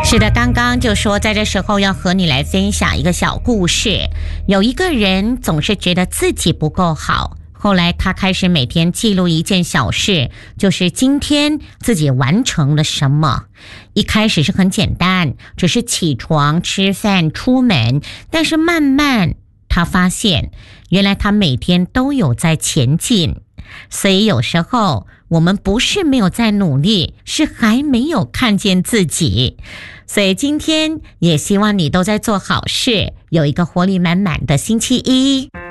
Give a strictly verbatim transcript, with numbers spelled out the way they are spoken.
是的，刚刚就说在这时候要和你来分享一个小故事。有一个人总是觉得自己不够好，后来他开始每天记录一件小事，就是今天自己完成了什么。一开始是很简单，只是起床、吃饭、出门，但是慢慢他发现，原来他每天都有在前进。所以有时候我们不是没有在努力，是还没有看见自己。所以今天也希望你都在做好事，有一个活力满满的星期一。